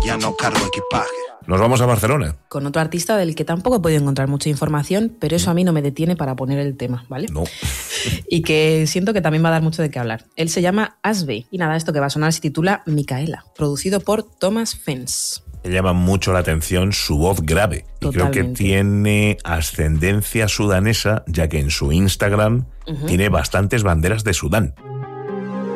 ya no cargo equipaje. Nos vamos a Barcelona. Con otro artista del que tampoco he podido encontrar mucha información, pero eso a mí no me detiene para poner el tema, ¿vale? No. Y que siento que también va a dar mucho de qué hablar. Él se llama Asbe y nada, esto que va a sonar se titula Micaela, producido por Thomas Fens. Me llama mucho la atención su voz grave. Y creo que tiene ascendencia sudanesa, ya que en su Instagram tiene bastantes banderas de Sudán.